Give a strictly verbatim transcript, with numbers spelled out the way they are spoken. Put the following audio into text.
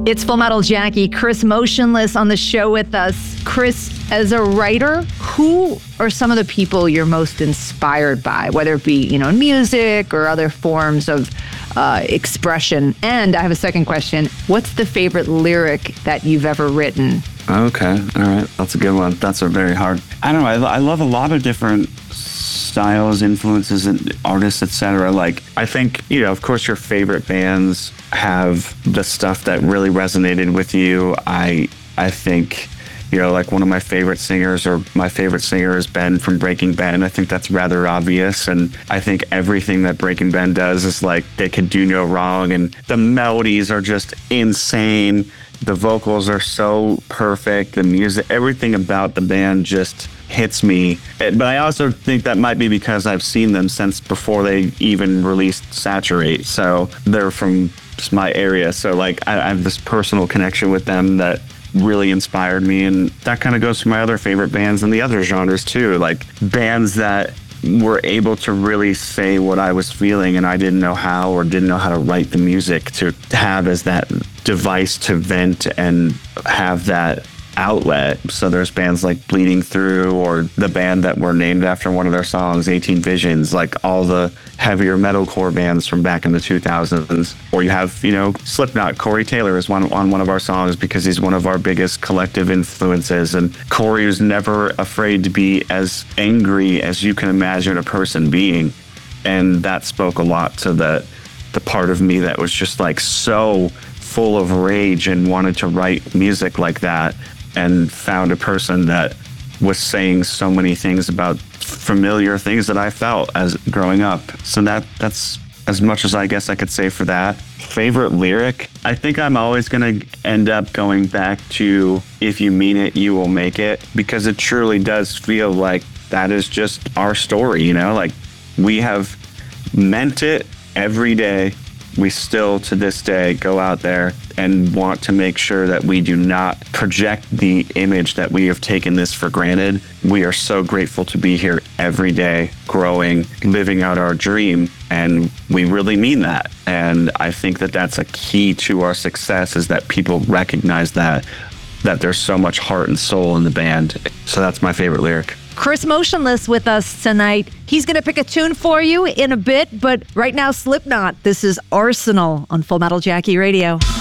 It's Full Metal Jackie, Chris Motionless on the show with us. Chris, as a writer, who are some of the people you're most inspired by, whether it be, you know, music or other forms of uh, expression? And I have a second question. What's the favorite lyric that you've ever written? Okay, all right. That's a good one. That's a very hard. I don't know. I, I love a lot of different styles, influences, and artists, et cetera. Like, I think, you know, of course, your favorite bands have the stuff that really resonated with you. I, I think, you know, like one of my favorite singers or my favorite singer is Ben from Breaking Benjamin. I think that's rather obvious. And I think everything that Breaking Benjamin does is like, they could do no wrong. And the melodies are just insane. The vocals are so perfect. The music, everything about the band just hits me. But I also think that might be because I've seen them since before they even released Saturate. So they're from just my area. So like I, I have this personal connection with them that really inspired me. And that kind of goes for my other favorite bands in the other genres too. Like bands that were able to really say what I was feeling and I didn't know how or didn't know how to write the music to have as that device to vent and have that outlet. So there's bands like Bleeding Through or the band that were named after one of their songs, eighteen Visions, like all the heavier metalcore bands from back in the two thousands. Or you have, you know, Slipknot. Corey Taylor is one on one of our songs because he's one of our biggest collective influences. And Corey was never afraid to be as angry as you can imagine a person being. And that spoke a lot to the, the part of me that was just like so full of rage and wanted to write music like that, and found a person that was saying so many things about familiar things that I felt as growing up. So that that's as much as I guess I could say for that. Favorite lyric? I think I'm always going to end up going back to "If you mean it, you will make it," because it truly does feel like that is just our story, you know? Like, we have meant it every day. We still, to this day, go out there and want to make sure that we do not project the image that we have taken this for granted. We are so grateful to be here every day, growing, living out our dream, and we really mean that. And I think that that's a key to our success, is that people recognize that, that there's so much heart and soul in the band. So that's my favorite lyric. Chris Motionless with us tonight. He's going to pick a tune for you in a bit, but right now, Slipknot. This is Arsenal on Full Metal Jackie Radio.